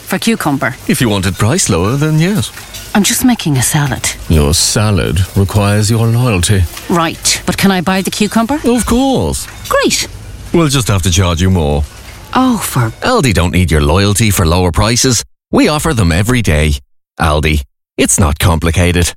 for cucumber. If you wanted price lower, then yes. I'm just making a salad. Your salad requires your loyalty. Right, but can I buy the cucumber? Of course. Great. We'll just have to charge you more. Oh, for... Aldi don't need your loyalty for lower prices. We offer them every day. Aldi. It's not complicated.